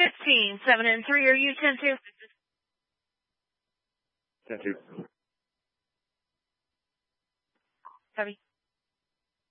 15, 7 and 3. Are you 10-2? 10-2. Copy.